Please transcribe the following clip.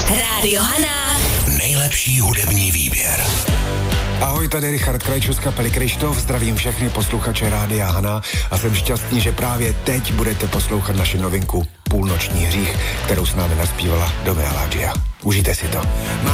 Rádio Hana. Nejlepší hudební výběr. Ahoj, tady Richard Krajčů z kapely Krištof, zdravím všechny posluchače Rádia Hana a jsem šťastný, že právě teď budete poslouchat naši novinku Půlnoční hřích, kterou s námi naspívala Domina Laggia. Užijte si to.